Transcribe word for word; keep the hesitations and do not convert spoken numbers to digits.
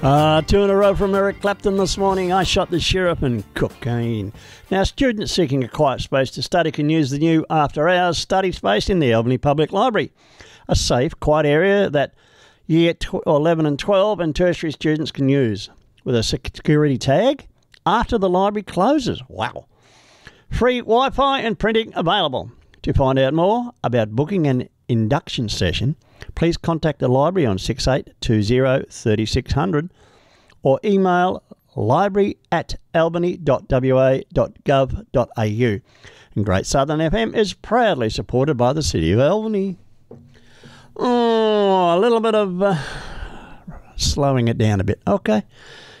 Uh, two in a row from Eric Clapton this morning. I shot the sheriff and cocaine. Now, students seeking a quiet space to study can use the new after-hours study space in the Albany Public Library. A safe, quiet area that year eleven and twelve and tertiary students can use with a security tag after the library closes. Wow. Free Wi-Fi and printing available. To find out more about booking an induction session, please contact the library on six eight two zero, three six zero zero or email library at albany dot w a dot gov dot a u. And Great Southern F M is proudly supported by the City of Albany. Oh, a little bit of uh, slowing it down a bit. Okay.